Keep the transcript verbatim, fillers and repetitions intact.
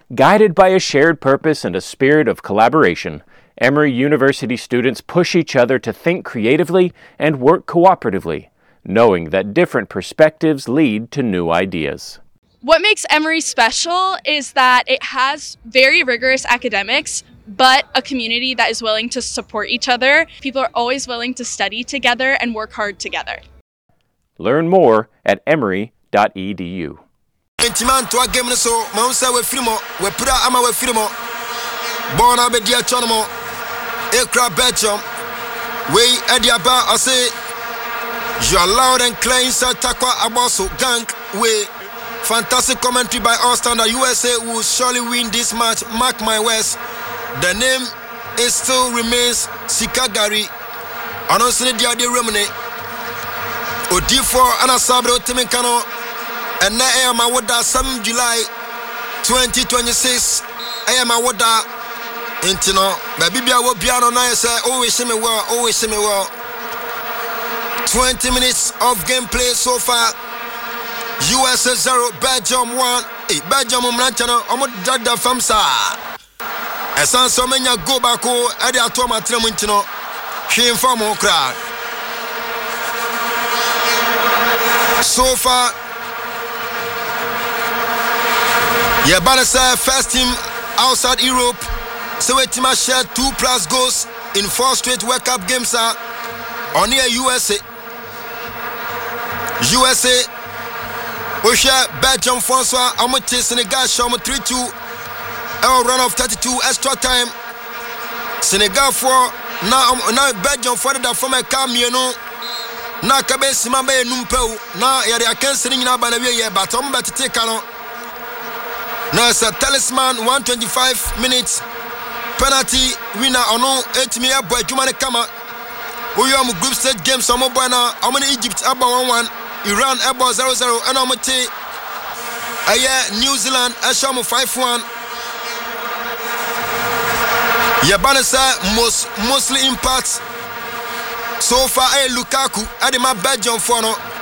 Guided by a shared purpose and a spirit of collaboration, Emory University students push each other to think creatively and work cooperatively, knowing that different perspectives lead to new ideas. What makes Emory special is that it has very rigorous academics, but a community that is willing to support each other. People are always willing to study together and work hard together. Learn more at emory dot e d u. You are loud and clear inside Takwa Abaso gang way. Fantastic commentary by All Standard. U S A will surely win this match. Mark my words. The name is still remains Sikagari. Announcing the idea Remene. Odi for Anasabro Timikano. And now I am Awoda seventh July twenty twenty-six. I am Awoda. Intino. Baby Bia Piano na say always see me well, always see me well. twenty minutes of gameplay so far. U S A zero, Belgium one. Hey, Belgium Mlanchana, Omo Dada Famsa. Esan so many go back o Edi Atoma Tremintino. She inform crowd. So far, Yabana say first team outside Europe. So we team share two plus goals in four straight World Cup games are on here U S A. U S A, we share Belgium, Francois, Amote, Senegal, Shamo three two, our run of thirty-two extra time. Senegal four, now now Belgium for the from a Camiano. Now Kabe Simambe Numpel, now Yari against Singing Abanavia, but I'm about to take on. Now it's a talisman, one twenty-five minutes penalty winner on no eight million boy, Jumane Kama. We are group stage game, some more I'm in Egypt, Abba one one. Iran Ebo zero zero and Amate Aye New Zealand Asham five one. Yabanesa most mostly impacts so far. A Lukaku Adima Belgium for no